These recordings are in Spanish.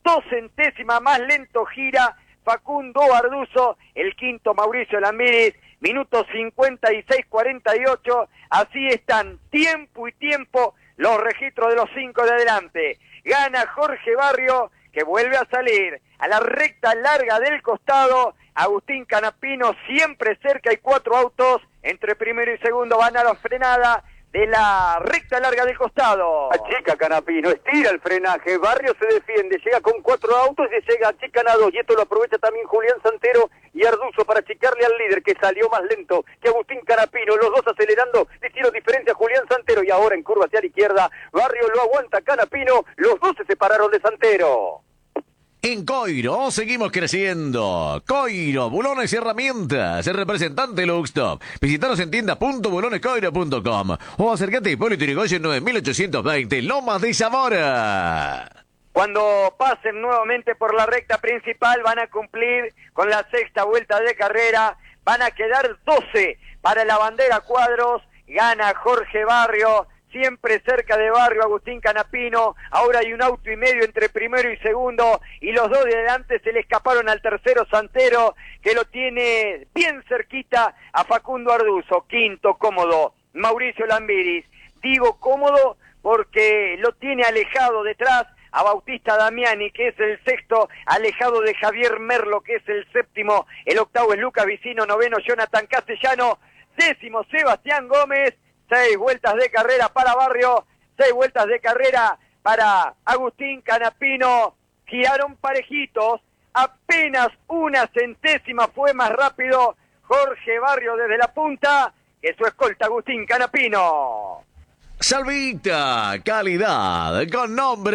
2 centésimas más lento gira Facundo Arduzo, el quinto Mauricio Lambiris, minuto 56-48, así están tiempo y tiempo los registros de los 5 de adelante. Gana Jorge Barrio, que vuelve a salir a la recta larga del costado. Agustín Canapino siempre cerca, hay 4 autos, entre primero y segundo van a la frenada de la recta larga del costado. Achica Canapino, estira el frenaje, Barrio se defiende, llega con 4 autos y llega achican a 2, y esto lo aprovecha también Julián Santero y Arduzo para achicarle al líder, que salió más lento que Agustín Canapino, los dos acelerando, le hicieron diferencia a Julián Santero, y ahora en curva hacia la izquierda, Barrio lo aguanta Canapino, los dos se separaron de Santero. En Coiro seguimos creciendo. Coiro, bulones y herramientas. El representante Luxtop. Visítanos en tienda.bulonescoiro.com o acércate a Hipólito Yrigoyen 9820, Lomas de Zamora. Cuando pasen nuevamente por la recta principal van a cumplir con la 6ª vuelta de carrera. Van a quedar 12 para la bandera cuadros. Gana Jorge Barrio. Siempre cerca de Barrio Agustín Canapino, ahora hay un auto y medio entre primero y segundo, y los dos de adelante se le escaparon al tercero Santero, que lo tiene bien cerquita a Facundo Arduzo. Quinto cómodo, Mauricio Lambiris. Digo cómodo porque lo tiene alejado detrás a Bautista Damiani, que es el sexto, alejado de Javier Merlo, que es el séptimo, el octavo es Lucas Vicino, noveno Jonathan Castellano, décimo Sebastián Gómez. 6 vueltas de carrera para Barrio, 6 vueltas de carrera para Agustín Canapino. Giraron parejitos, apenas 1 centésima fue más rápido Jorge Barrio desde la punta que su escolta Agustín Canapino. Salvita, calidad con nombre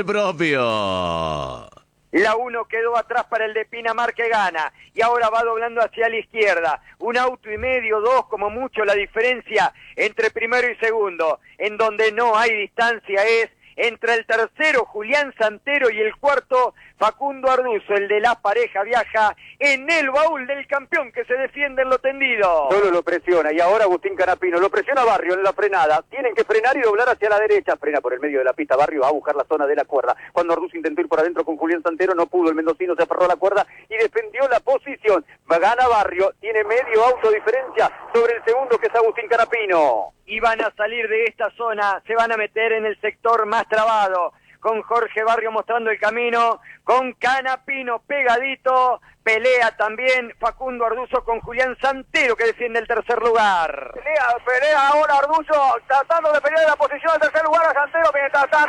propio. La 1 quedó atrás para el de Pinamar, que gana, y ahora va doblando hacia la izquierda. 1 auto y medio, 2 como mucho la diferencia entre primero y segundo. En donde no hay distancia es entre el tercero Julián Santero y el cuarto Facundo Arduzo. El de la pareja viaja en el baúl del campeón, que se defiende en lo tendido. Solo lo presiona, y ahora Agustín Canapino lo presiona Barrio en la frenada. Tienen que frenar y doblar hacia la derecha. Frena por el medio de la pista, Barrio va a buscar la zona de la cuerda. Cuando Arduzo intentó ir por adentro con Julián Santero, no pudo, el mendocino se aferró a la cuerda y defendió la posición. Gana Barrio, tiene medio auto de diferencia sobre el segundo, que es Agustín Canapino. Y van a salir de esta zona, se van a meter en el sector más trabado, con Jorge Barrio mostrando el camino, con Canapino pegadito, pelea también Facundo Arduzo con Julián Santero, que defiende el tercer lugar. Pelea ahora Arduzo, tratando de pelear en la posición del tercer lugar a Santero, mientras tanto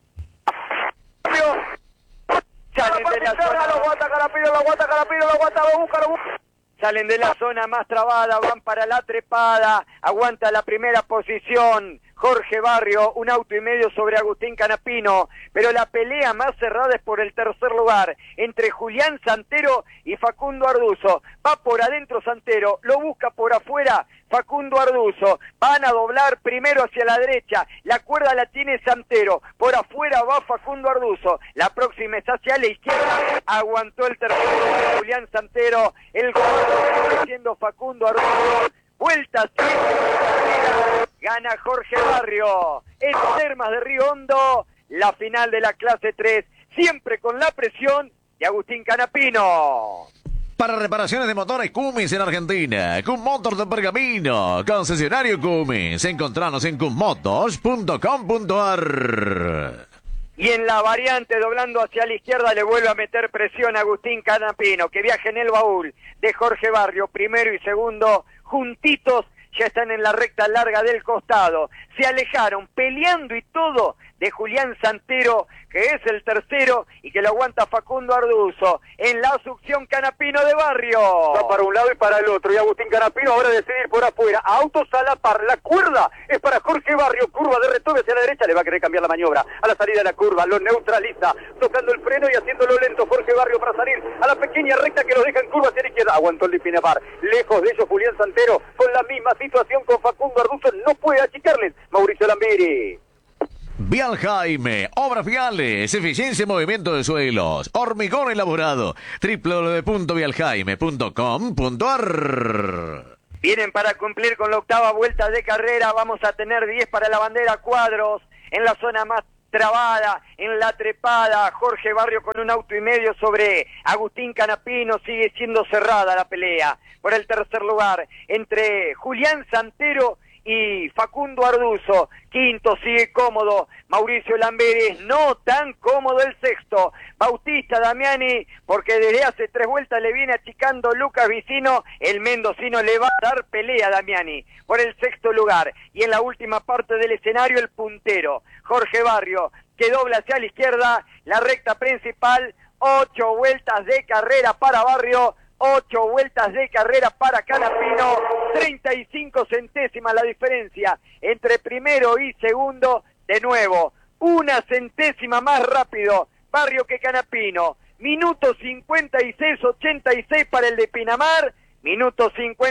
salen de la zona, lo aguanta Canapino, lo aguanta, lo busca. Salen de la zona más trabada, van para la trepada, aguanta la primera posición Jorge Barrio, 1 auto y medio sobre Agustín Canapino, pero la pelea más cerrada es por el tercer lugar, entre Julián Santero y Facundo Arduzo. Va por adentro Santero, lo busca por afuera Facundo Arduzo, van a doblar primero hacia la derecha, la cuerda la tiene Santero, por afuera va Facundo Arduzo, la próxima es hacia la izquierda, aguantó el tercer lugar Julián Santero, el cuarto siendo Facundo Arduzo. Vuelta 7, gana Jorge Barrio en Termas de Río Hondo, la final de la clase 3, siempre con la presión de Agustín Canapino. Para reparaciones de motores Cummins en Argentina, Cummotor de Pergamino, concesionario Cummins. Encontranos en cummotos.com.ar. Y en la variante, doblando hacia la izquierda, le vuelve a meter presión a Agustín Canapino, que viaja en el baúl de Jorge Barrio, primero y segundo, juntitos, ya están en la recta larga del costado. Se alejaron, peleando y todo, de Julián Santero, que es el tercero y que lo aguanta Facundo Arduzo. En la succión Canapino de Barrio. Va para un lado y para el otro, y Agustín Canapino ahora decide ir por afuera. Autos a la par, la cuerda es para Jorge Barrio, curva de retorno hacia la derecha, le va a querer cambiar la maniobra. A la salida de la curva, lo neutraliza, tocando el freno y haciéndolo lento Jorge Barrio para salir a la pequeña recta que lo deja en curva hacia la izquierda. Aguantó el de Pinamar, lejos de ellos Julián Santero, con la misma situación con Facundo Arduzo, no puede achicarles Mauricio Lambiris. Vial Jaime, obras viales, eficiencia y movimiento de suelos, hormigón elaborado, www.vialjaime.com.ar. Vienen para cumplir con la octava vuelta de carrera, vamos a tener 10 para la bandera cuadros, en la zona más trabada en la trepada. Jorge Barrio con un auto y medio sobre Agustín Canapino. Sigue siendo cerrada la pelea por el tercer lugar entre Julián Santero y Facundo Arduzo. Quinto sigue cómodo Mauricio Lamberes, no tan cómodo el sexto Bautista Damiani, porque desde hace 3 vueltas le viene achicando Lucas Vicino. El mendocino le va a dar pelea a Damiani por el sexto lugar. Y en la última parte del escenario el puntero Jorge Barrio, que dobla hacia la izquierda la recta principal. 8 vueltas de carrera para Barrio, 8 vueltas de carrera para Canapino, 35 centésimas la diferencia entre primero y segundo. De nuevo, 1 centésima más rápido Barrio que Canapino. Minuto 56-86 para el de Pinamar, minuto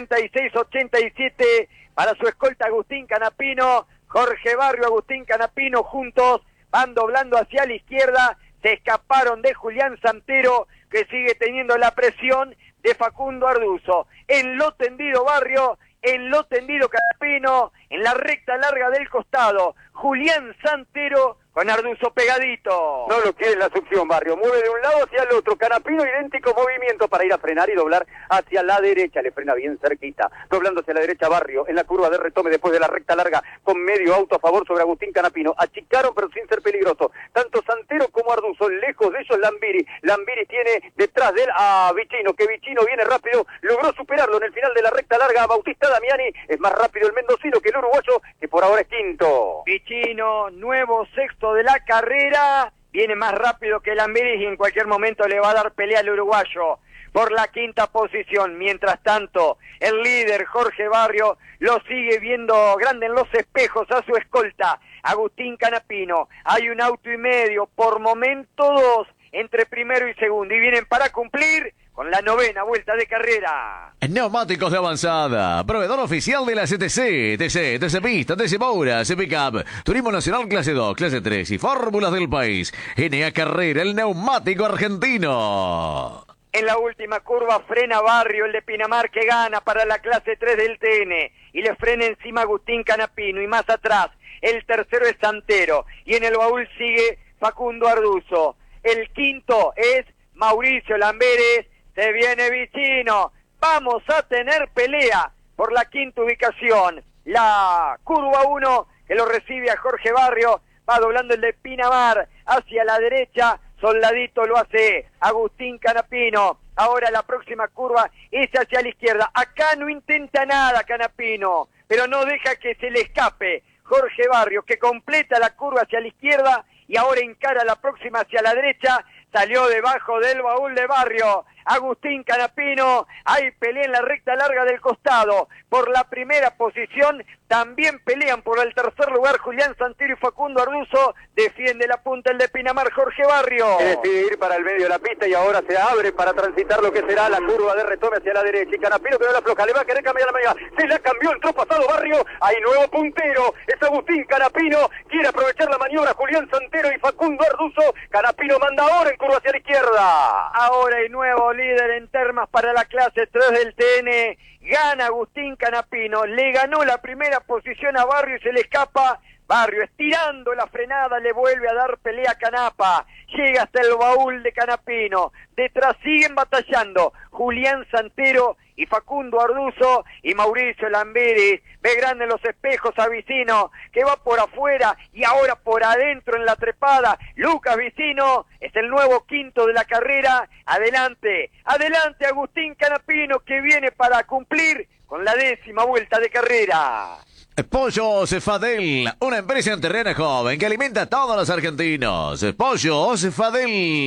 56-87 para su escolta Agustín Canapino. Jorge Barrio, Agustín Canapino juntos van doblando hacia la izquierda. Se escaparon de Julián Santero, que sigue teniendo la presión de Facundo Arduzo. En lo tendido Barrio, en lo tendido Canapino, en la recta larga del costado, Julián Santero con Arduzo pegadito. No lo quiere en la succión, Barrio. Mueve de un lado hacia el otro. Canapino, idéntico movimiento para ir a frenar y doblar hacia la derecha. Le frena bien cerquita. Doblando hacia la derecha, Barrio. En la curva de retome después de la recta larga, con medio auto a favor sobre Agustín Canapino. Achicaron, pero sin ser peligroso. Tanto Santero como Arduzo. Lejos de ellos, Lambiri. Lambiri tiene detrás de él a Vicino, que Vicino viene rápido. Logró superarlo en el final de la recta larga. Bautista Damiani es más rápido el mendocino que el uruguayo, que por ahora es quinto. Vicino, nuevo sexto de la carrera, viene más rápido que Lamberis y en cualquier momento le va a dar pelea al uruguayo por la quinta posición. Mientras tanto, el líder Jorge Barrio lo sigue viendo grande en los espejos a su escolta Agustín Canapino. Hay un auto y medio, por momento 2 entre primero y segundo, y vienen para cumplir con la 9ª vuelta de carrera. Neumáticos de avanzada, proveedor oficial de la CTC, TC Pista, TC Moura, C Pickup, Turismo Nacional Clase 2, Clase 3 y Fórmulas del país. NA Carrera, el neumático argentino. En la última curva frena Barrio, el de Pinamar, que gana para la clase 3 del TN, y le frena encima Agustín Canapino, y más atrás el tercero es Santero, y en el baúl sigue Facundo Arduzo. El quinto es Mauricio Lamberes. Se viene Vicino, vamos a tener pelea por la quinta ubicación. La curva 1 que lo recibe a Jorge Barrio, va doblando el de Pinamar hacia la derecha, soldadito lo hace Agustín Canapino. Ahora la próxima curva es hacia la izquierda. Acá no intenta nada Canapino, pero no deja que se le escape Jorge Barrio, que completa la curva hacia la izquierda y ahora encara la próxima hacia la derecha. Salió debajo del baúl de Barrio Agustín Canapino. Hay pelea en la recta larga del costado por la primera posición. También pelean por el tercer lugar Julián Santero y Facundo Arduzo. Defiende la punta el de Pinamar Jorge Barrio. Decide ir para el medio de la pista y ahora se abre para transitar lo que será la curva de retome hacia la derecha. Y Canapino que no la afloja, le va a querer cambiar la manera. Se la cambió, entró pasado Barrio. Hay nuevo puntero. Es Agustín Canapino. Quiere aprovechar la maniobra Julián Santero y Facundo Arduzo. Canapino manda ahora en curva hacia la izquierda. Ahora hay nuevo líder en termas para la clase 3 del TN. Gana Agustín Canapino. Le ganó la primera posición a Barrio y se le escapa. Barrio estirando la frenada le vuelve a dar pelea a Canapa. Llega hasta el baúl de Canapino. Detrás siguen batallando Julián Santero y Facundo Arduzo y Mauricio Lamberes. Ve grande en los espejos a Vicino, que va por afuera y ahora por adentro en la trepada. Lucas Vicino es el nuevo quinto de la carrera. Adelante, adelante Agustín Canapino, que viene para cumplir con la 10ª vuelta de carrera. Pollo Cefadel, una empresa terrena joven que alimenta a todos los argentinos. Pollo Cefadel.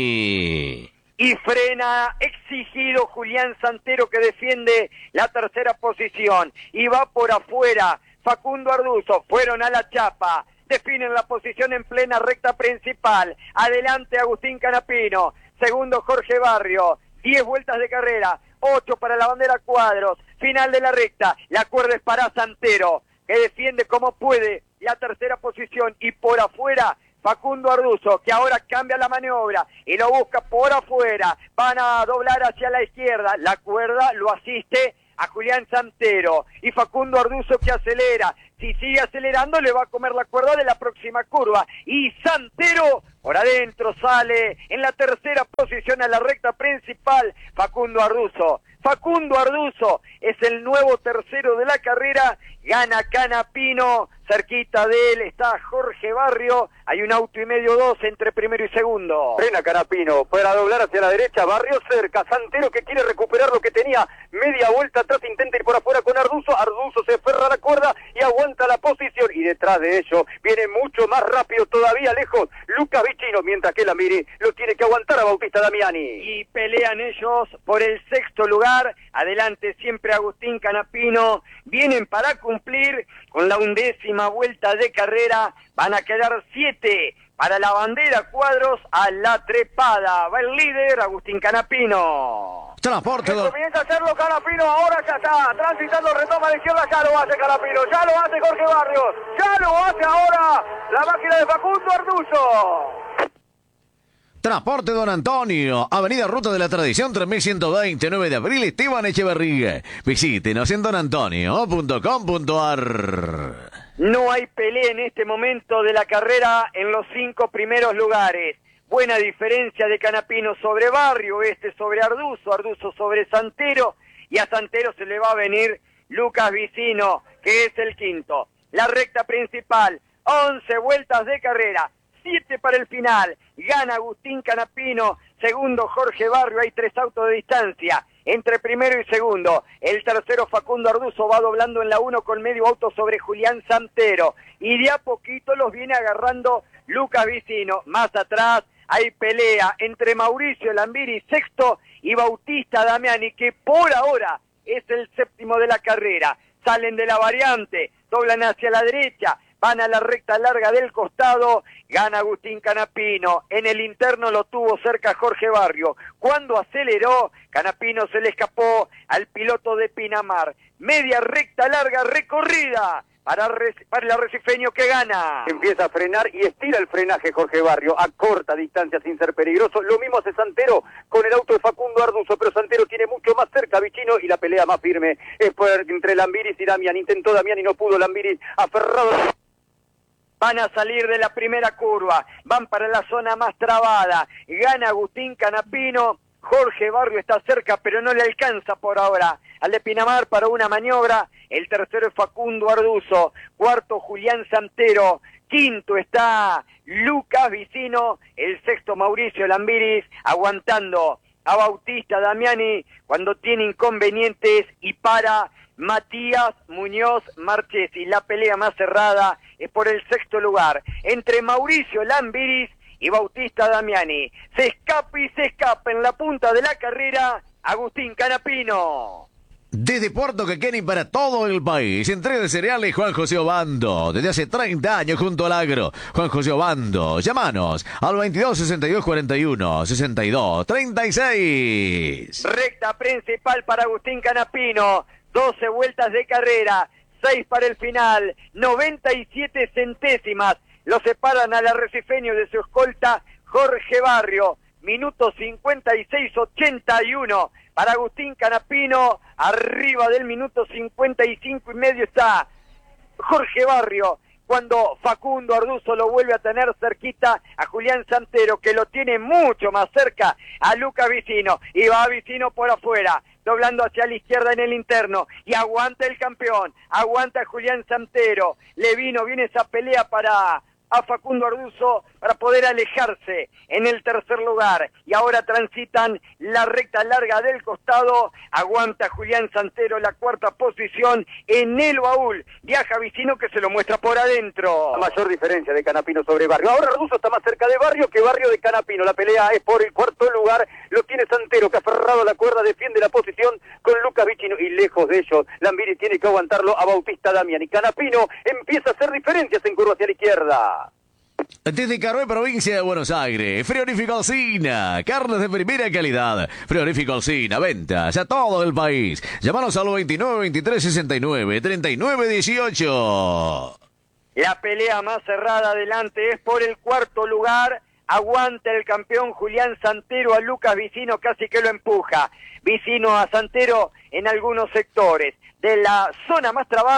Y frena exigido Julián Santero, que defiende la tercera posición. Y va por afuera Facundo Arduzo. Fueron a la chapa. Definen la posición en plena recta principal. Adelante Agustín Canapino. Segundo Jorge Barrio. 10 vueltas de carrera. 8 para la bandera Cuadros. Final de la recta. La cuerda es para Santero, que defiende como puede la tercera posición. Y por afuera Facundo Arduzo, que ahora cambia la maniobra y lo busca por afuera. Van a doblar hacia la izquierda. La cuerda lo asiste a Julián Santero. Y Facundo Arduzo, que acelera, Si sigue acelerando, le va a comer la cuerda de la próxima curva. Y Santero por adentro sale en la tercera posición a la recta principal, Facundo Arduzo. Facundo Arduzo es el nuevo tercero de la carrera, gana Canapino, cerquita de él está Jorge Barrio, hay un auto y medio, dos entre primero y segundo. Frena Canapino, para doblar hacia la derecha, Barrio cerca, Santero que quiere recuperar lo que tenía, media vuelta atrás, intenta ir por afuera con Arduzo, Arduzo se aferra a la cuerda y aguanta la posición, y detrás de ello viene mucho más rápido todavía lejos Lucas Vicino, mientras que Lambiri lo tiene que aguantar a Bautista Damiani. Y pelean ellos por el sexto lugar, adelante siempre Agustín Canapino, vienen para cumplir con la 11ª vuelta de carrera, van a quedar 7 para la bandera cuadros a la trepada, va el líder Agustín Canapino. Transporte. Comienza a hacerlo Canapino, ahora ya está, transitando, retoma a la izquierda, ya lo hace Canapino, ya lo hace Jorge Barrios, ya lo hace ahora la máquina de Facundo Arduzo. Transporte Don Antonio, Avenida Ruta de la Tradición 3129 de abril, Esteban Echeverría. Visítenos en donantonio.com.ar. No hay pelea en este momento de la carrera en los 5 primeros lugares. Buena diferencia de Canapino sobre Barrio, sobre Arduzo, Arduzo sobre Santero, y a Santero se le va a venir Lucas Vicino, que es el quinto. La recta principal, 11 vueltas de carrera, 7 para el final, gana Agustín Canapino, segundo Jorge Barrio, hay 3 autos de distancia, entre primero y segundo, el tercero Facundo Arduzo va doblando en la 1 con medio auto sobre Julián Santero, y de a poquito los viene agarrando Lucas Vicino, más atrás hay pelea entre Mauricio Lambiri, sexto, y Bautista Damiani, que por ahora es el séptimo de la carrera, salen de la variante, doblan hacia la derecha, van a la recta larga del costado, gana Agustín Canapino, en el interno lo tuvo cerca Jorge Barrio, cuando aceleró, Canapino se le escapó al piloto de Pinamar, media recta larga recorrida, para el arrecifeño que gana. Empieza a frenar y estira el frenaje Jorge Barrio a corta distancia sin ser peligroso. Lo mismo hace Santero con el auto de Facundo Arduzo, pero Santero tiene mucho más cerca a Vicino y la pelea más firme es entre Lambiris y Damián. Intentó Damián y no pudo, Lambiris aferrado. Van a salir de la primera curva, van para la zona más trabada, gana Agustín Canapino, Jorge Barrio está cerca pero no le alcanza por ahora al de Pinamar para una maniobra, el tercero es Facundo Arduzo, cuarto Julián Santero, quinto está Lucas Vicino, el sexto Mauricio Lambiris, aguantando a Bautista Damiani cuando tiene inconvenientes y para Matías Muñoz Marchesi. La pelea más cerrada es por el sexto lugar, entre Mauricio Lambiris y Bautista Damiani. Se escapa en la punta de la carrera Agustín Canapino. Desde Puerto Quequén y para todo el país, entrega de cereales Juan José Obando, desde hace 30 años junto al agro. Juan José Obando, llámanos al 22 62 41 62 36. Recta principal para Agustín Canapino, 12 vueltas de carrera, 6 para el final, 97 centésimas, lo separan al arrecifeño de su escolta Jorge Barrio, minuto 56-81 para Agustín Canapino, arriba del minuto 55 y medio está Jorge Barrio, cuando Facundo Arduzo lo vuelve a tener cerquita a Julián Santero, que lo tiene mucho más cerca a Lucas Vicino, y va Vicino por afuera, doblando hacia la izquierda en el interno, y aguanta el campeón, aguanta Julián Santero, viene esa pelea para a Facundo Arduzo para poder alejarse en el tercer lugar, y ahora transitan la recta larga del costado, aguanta Julián Santero la cuarta posición, en el baúl viaja Vicino que se lo muestra por adentro. La mayor diferencia de Canapino sobre Barrio, ahora Arduzo está más cerca de Barrio que Barrio de Canapino, la pelea es por el cuarto lugar, lo tiene Santero que aferrado a la cuerda defiende la posición con Lucas Vicino, y lejos de ellos Lambiri tiene que aguantarlo a Bautista Damián, y Canapino empieza a hacer diferencias en curva hacia la izquierda. Desde Carué, provincia de Buenos Aires, Frigorífico Alsina, carnes de primera calidad. Frigorífico Alsina, ventas a todo el país. Llámanos al 29 23 69 39 18. La pelea más cerrada adelante es por el cuarto lugar. Aguanta el campeón Julián Santero a Lucas Vicino, casi que lo empuja. Vicino a Santero en algunos sectores. De la zona más trabada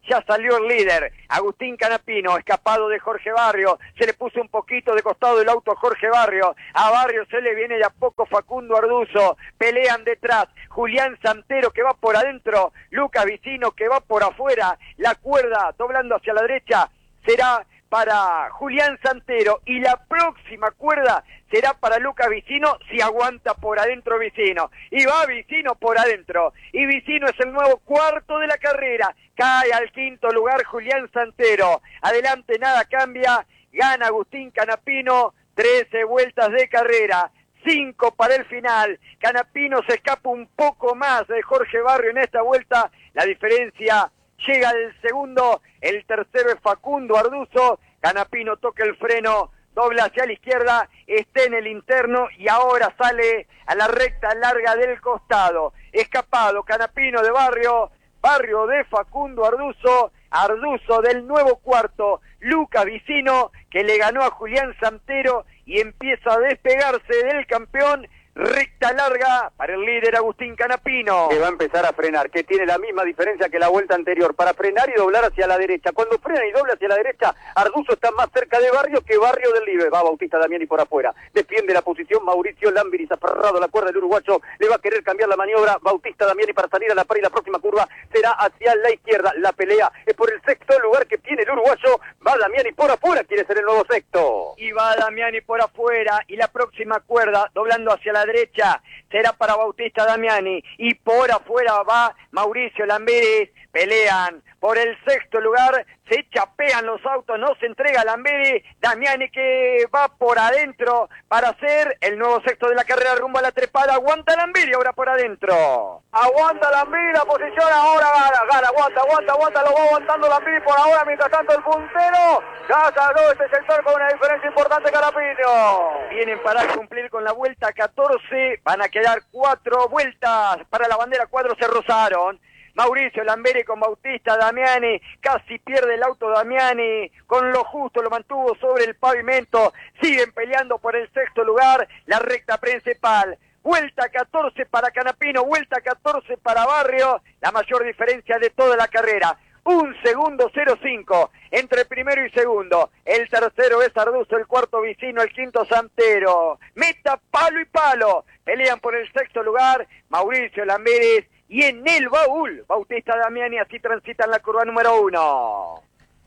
ya salió el líder, Agustín Canapino, escapado de Jorge Barrio, se le puso un poquito de costado el auto a Jorge Barrio, a Barrio se le viene de a poco Facundo Arduzo, pelean detrás, Julián Santero que va por adentro, Lucas Vicino que va por afuera, la cuerda doblando hacia la derecha, será para Julián Santero y la próxima cuerda será para Lucas Vicino si aguanta por adentro Vicino. Y va Vicino por adentro. Y Vicino es el nuevo cuarto de la carrera. Cae al quinto lugar Julián Santero. Adelante nada cambia. Gana Agustín Canapino. 13 vueltas de carrera. 5 para el final. Canapino se escapa un poco más de Jorge Barrio en esta vuelta. La diferencia llega al segundo, el tercero es Facundo Arduzo, Canapino toca el freno, dobla hacia la izquierda, está en el interno y ahora sale a la recta larga del costado. Escapado, Canapino de Barrio, Barrio de Facundo Arduzo, Arduzo del nuevo cuarto, Lucas Vicino, que le ganó a Julián Santero y empieza a despegarse del campeón. Recta larga para el líder Agustín Canapino. Que va a empezar a frenar, que tiene la misma diferencia que la vuelta anterior, para frenar y doblar hacia la derecha. Cuando frena y dobla hacia la derecha, Arduzo está más cerca de Barrio que Barrio del Libre. Va Bautista Damiani por afuera. Defiende la posición Mauricio Lambiris, aferrado a la cuerda del uruguayo. Le va a querer cambiar la maniobra Bautista Damiani para salir a la par y la próxima curva será hacia la izquierda. La pelea es por el sexto lugar que tiene el uruguayo. Va Damiani por afuera, quiere ser el nuevo sexto. Y va Damiani por afuera y la próxima cuerda doblando hacia la derecha será para Bautista Damiani y por afuera va Mauricio Lambiris. Pelean por el sexto lugar, se chapean los autos, no se entrega Lambiris, Damiani que va por adentro para hacer el nuevo sexto de la carrera rumbo a la trepada. Aguanta Lambiris ahora por adentro. Aguanta Lambiris, la posición ahora gana, aguanta, lo va aguantando Lambiris por ahora, mientras tanto el puntero ya salió este sector con una diferencia importante. Canapino. Vienen para cumplir con la vuelta 14, van a quedar 4 vueltas para la bandera, cuadros se rozaron. Mauricio Lambiris con Bautista Damiani, casi pierde el auto Damiani, con lo justo lo mantuvo sobre el pavimento, siguen peleando por el sexto lugar, la recta principal. Vuelta 14 para Canapino, vuelta 14 para Barrio, la mayor diferencia de toda la carrera. 1 segundo 05 entre primero y segundo. El tercero es Arduzo, el cuarto Vicino, el quinto Santero. Meta palo y palo. Pelean por el sexto lugar Mauricio Lambiris y en el baúl Bautista Damiani. Así transitan la curva número 1.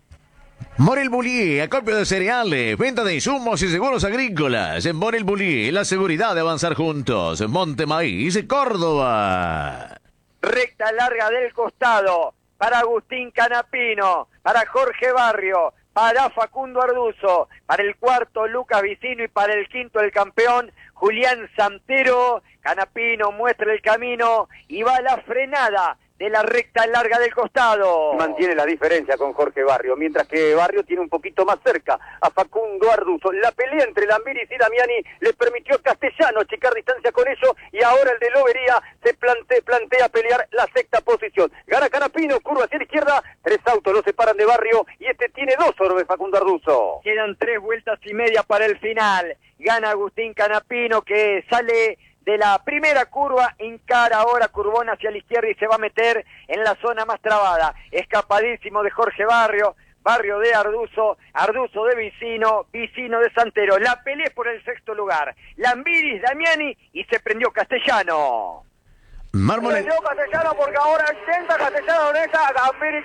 Morel Bullier, acopio de cereales, venta de insumos y seguros agrícolas. En Morel Bullier, la seguridad de avanzar juntos. Monte Maíz, Córdoba. Recta larga del costado para Agustín Canapino, para Jorge Barrio, para Facundo Arduzo, para el cuarto Lucas Vicino y para el quinto el campeón Julián Santero. Canapino muestra el camino y va a la frenada de la recta larga del costado. Mantiene la diferencia con Jorge Barrio, mientras que Barrio tiene un poquito más cerca a Facundo Arduzo. La pelea entre Lambiris y Damiani le permitió a Castellano achicar distancia con eso y ahora el de Lobería se plantea pelear la sexta posición. Gana Canapino, curva hacia la izquierda, 3 autos lo separan de Barrio y este tiene 2 sobre Facundo Arduzo. Quedan 3 vueltas y media para el final. Gana Agustín Canapino que sale de la primera curva, encara ahora curvón hacia la izquierda y se va a meter en la zona más trabada. Escapadísimo de Jorge Barrio, Barrio de Arduzo, Arduzo de Vicino, Vicino de Santero. La pelea es por el sexto lugar. Lambiris, Damiani y se prendió Castellano. Prendió Castellano porque ahora intenta Castellano en esa, Lambiris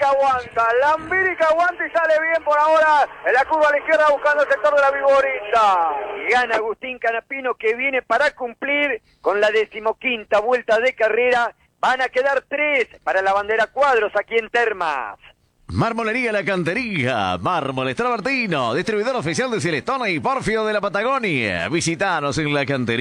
que aguanta y sale bien por ahora en la curva a la izquierda buscando el sector de la Viborita. Gana Agustín Canapino que viene para cumplir con la 15ª vuelta de carrera. Van a quedar 3 para la bandera cuadros aquí en Termas. Marmolería La Cantería, Mármoles Travertino, distribuidor oficial de Celestona y Porfio de la Patagonia. Visítanos en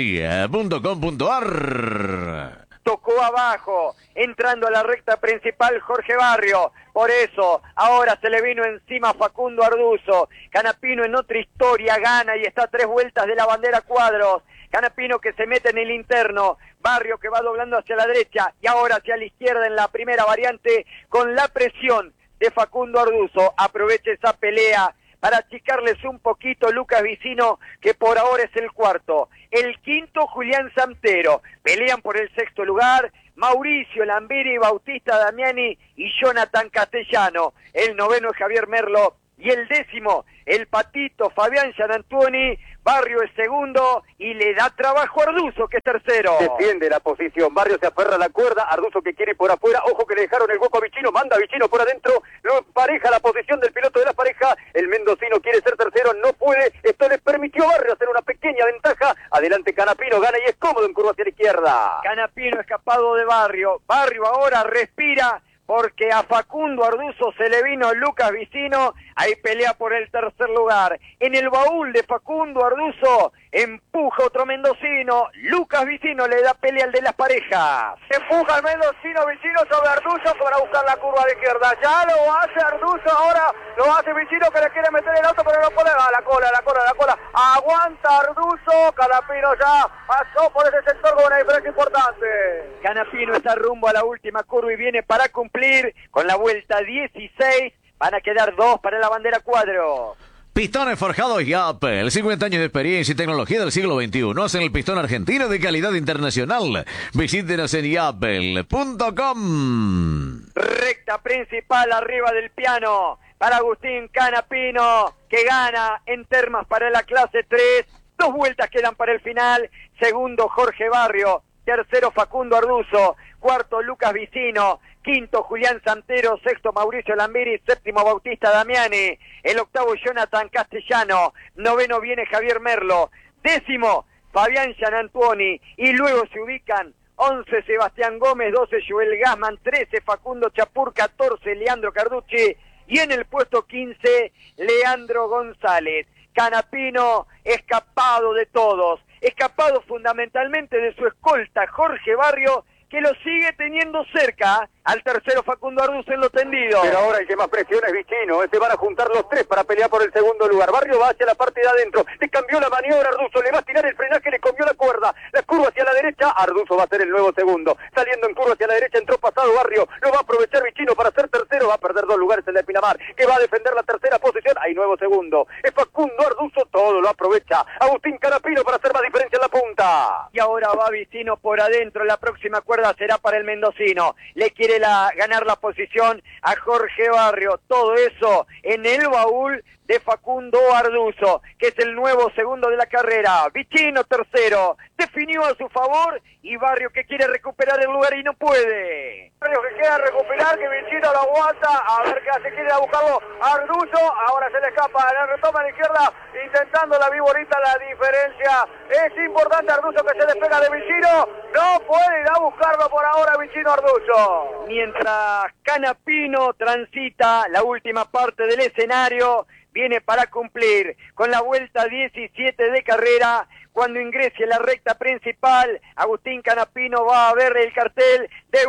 lacantería.com.ar. Tocó abajo, entrando a la recta principal Jorge Barrio, por eso ahora se le vino encima Facundo Arduzo. Canapino en otra historia gana y está a 3 vueltas de la bandera cuadros. Canapino que se mete en el interno, Barrio que va doblando hacia la derecha y ahora hacia la izquierda en la primera variante con la presión de Facundo Arduzo. Aprovecha esa pelea para achicarles un poquito Lucas Vicino, que por ahora es el cuarto. El quinto, Julián Santero. Pelean por el sexto lugar Mauricio Lambiri, Bautista Damiani y Jonathan Castellano. El noveno es Javier Merlo. Y el décimo, el patito Fabián Gianantuoni. Barrio es segundo y le da trabajo a Arduzo, que es tercero. Defiende la posición, Barrio se aferra a la cuerda, Arduzo que quiere ir por afuera, ojo que le dejaron el hueco a Vicino, manda a Vicino por adentro, lo empareja la posición del piloto de la pareja, el mendocino quiere ser tercero, no puede, esto le permitió a Barrio hacer una pequeña ventaja, adelante Canapino, gana y es cómodo en curva hacia la izquierda. Canapino escapado de Barrio, Barrio ahora respira, porque a Facundo Arduzo se le vino Lucas Vicino, ahí pelea por el tercer lugar. En el baúl de Facundo Arduzo empuja otro mendocino, Lucas Vicino le da pelea al de las parejas. Empuja el mendocino Vicino sobre Arduzo para buscar la curva de izquierda, ya lo hace Arduzo, ahora lo hace Vicino que le quiere meter el auto pero no puede, va la cola, aguanta Arduzo, Canapino ya pasó por ese sector con una diferencia importante. Canapino está rumbo a la última curva y viene para cumplir con la vuelta 16, van a quedar 2 para la bandera cuadro. Pistones forjados Yapel, 50 años de experiencia y tecnología del siglo XXI. Hacen el pistón argentino de calidad internacional. Visítenos en yapel.com. Recta principal arriba del piano para Agustín Canapino, que gana en termas para la clase 3. 2 vueltas quedan para el final. Segundo, Jorge Barrio. Tercero, Facundo Arduzo. Cuarto, Lucas Vicino. Quinto, Julián Santero. Sexto, Mauricio Lambiri. Séptimo, Bautista Damiani. El octavo, Jonathan Castellano. Noveno viene Javier Merlo. Décimo, Fabián Gianantuoni. Y luego se ubican 11, Sebastián Gómez. 12, Joel Gassman. 13, Facundo Chapur. 14, Leandro Carducci. Y en el puesto 15, Leandro González. Canapino escapado de todos. Escapado fundamentalmente de su escolta Jorge Barrio, que lo sigue teniendo cerca al tercero Facundo Arduzo en lo tendido. Pero ahora el que más presiona es Vicino, se van a juntar los 3 para pelear por el segundo lugar. Barrio va hacia la parte de adentro, le cambió la maniobra Arduzo, le va a tirar el frenaje, le comió la cuerda, la curva hacia la derecha, Arduzo va a ser el nuevo segundo. Saliendo en curva hacia la derecha, entró pasado Barrio, lo va a aprovechar Vicino para ser tercero, va a perder 2 lugares el de Pinamar, que va a defender la tercera posición, hay nuevo segundo. Es Facundo Arduzo, todo lo aprovecha. Agustín Canapino para hacer más diferencia en la punta. Y ahora va Vicino por adentro, la próxima cuerda será para el mendocino. Le quiere ganar la posición a Jorge Barrio. Todo eso en el baúl de Facundo Arduzo, que es el nuevo segundo de la carrera. Vicino tercero, definió a su favor, y Barrio que quiere recuperar el lugar y no puede. Barrio que quiere recuperar, que Vicino lo aguanta, a ver qué hace, quiere ir a buscarlo Arduzo, ahora se le escapa, le retoma a la izquierda, intentando la viborita, la diferencia es importante. Arduzo que se despega de Vicino, no puede ir a buscarlo por ahora Vicino Arduzo. Mientras Canapino transita la última parte del escenario, viene para cumplir con la vuelta 17 de carrera. Cuando ingrese la recta principal, Agustín Canapino va a ver el cartel de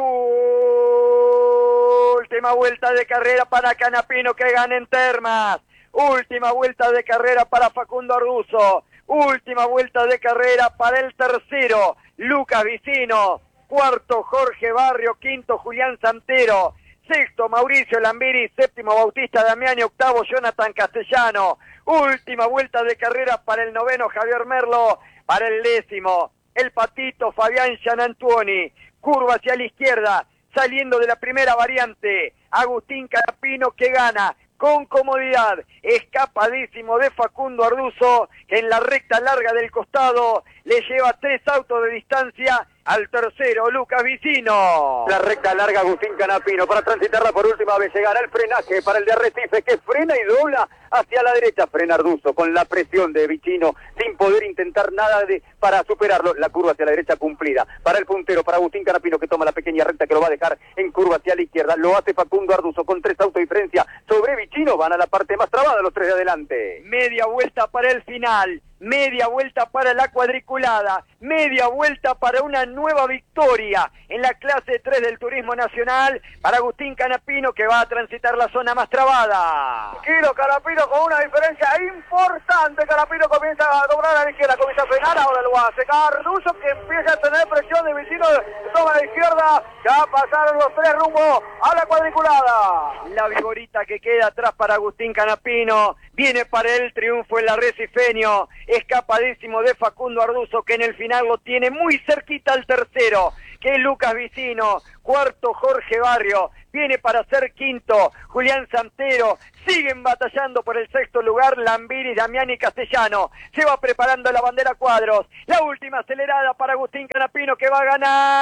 última vuelta de carrera para Canapino, que gana en termas. Última vuelta de carrera para Facundo Arduzo. Última vuelta de carrera para el tercero, Lucas Vicino. Cuarto, Jorge Barrio. Quinto, Julián Santero. Sexto, Mauricio Lambiri. Séptimo, Bautista Damiani. Octavo, Jonathan Castellano. Última vuelta de carrera para el noveno, Javier Merlo. Para el décimo, el patito Fabián Gianantuoni. Curva hacia la izquierda, saliendo de la primera variante, Agustín Canapino, que gana con comodidad, escapadísimo de Facundo Arduzo, que en la recta larga del costado le lleva 3 autos de distancia al tercero, Lucas Vicino. La recta larga Agustín Canapino para transitarla por última vez, llegará el frenaje para el de Arrecife, que frena y dobla hacia la derecha, frena Arduzo con la presión de Vicino, sin poder intentar nada para superarlo. La curva hacia la derecha cumplida para el puntero, para Agustín Canapino, que toma la pequeña recta que lo va a dejar en curva hacia la izquierda. Lo hace Facundo Arduzo con 3 autos de diferencia sobre Vicino, van a la parte más trabada los 3 de adelante. Media vuelta para el final. media vuelta para la cuadriculada, media vuelta para una nueva victoria en la clase 3 del Turismo Nacional para Agustín Canapino, que va a transitar la zona más trabada. Tranquilo, Canapino con una diferencia importante. Canapino comienza a doblar a la izquierda, comienza a frenar, ahora lo hace Carduso, que empieza a tener presión de Vicino, toma a la izquierda, ya pasaron los tres rumbo a la cuadriculada. La vigorita que queda atrás para Agustín Canapino, viene para el triunfo el arrecifeño, escapadísimo de Facundo Arduzo, que en el final lo tiene muy cerquita al tercero, que es Lucas Vicino. Cuarto, Jorge Barrio, viene para ser quinto Julián Santero. Siguen batallando por el sexto lugar Lambiris, Damiani y Castellano. Se va preparando la bandera cuadros. La última acelerada para Agustín Canapino, que va a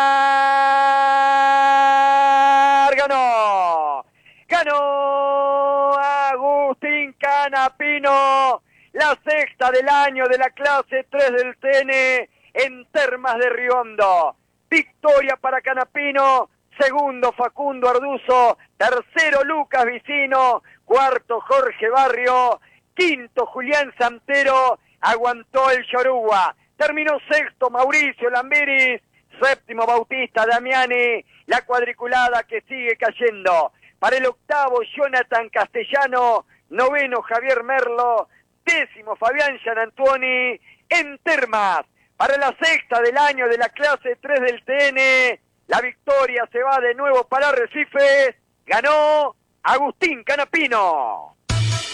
ganar. Ganó Agustín Canapino, la sexta del año de la clase 3 del TN en Termas de Riondo. Victoria para Canapino, segundo Facundo Arduzo, tercero Lucas Vicino, cuarto Jorge Barrio, quinto Julián Santero, aguantó el Yoruba. Terminó sexto Mauricio Lambiris, séptimo Bautista Damiani, la cuadriculada que sigue cayendo. Para el octavo Jonathan Castellano, noveno Javier Merlo, décimo Fabián Gianantuoni en Termas. Para la sexta del año de la clase 3 del TN, la victoria se va de nuevo para Arrecifes. Ganó Agustín Canapino.